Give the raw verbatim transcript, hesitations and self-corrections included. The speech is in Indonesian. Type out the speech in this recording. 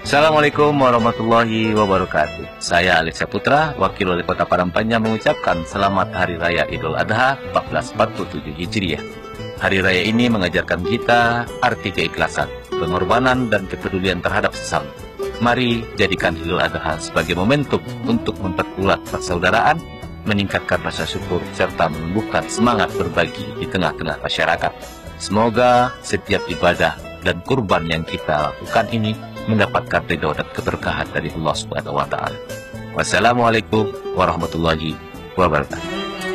Assalamualaikum warahmatullahi wabarakatuh. Saya Alexia Putra, Wakil Wali Kota Padang Panjang mengucapkan Selamat Hari Raya Idul Adha seribu empat ratus empat puluh tujuh Hijriah. Hari Raya ini mengajarkan kita arti keikhlasan, pengorbanan, dan kepedulian terhadap sesama. Mari jadikan Idul Adha sebagai momentum untuk memperkuat persaudaraan, meningkatkan rasa syukur, serta menumbuhkan semangat berbagi di tengah-tengah masyarakat. Semoga setiap ibadah dan kurban yang kita lakukan ini mendapatkan ridho dan keberkahan dari Allah Subhanahu wa Ta'ala. Wassalamualaikum warahmatullahi wabarakatuh.